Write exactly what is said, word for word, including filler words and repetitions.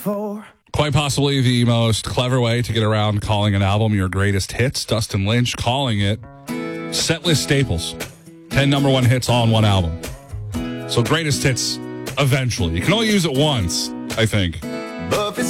For Quite possibly the most clever way to get around calling an album your greatest hits. Dustin Lynch calling it setlist staples. ten number one hits all in one album. So greatest hits eventually. You can only use it once, I think. but if it's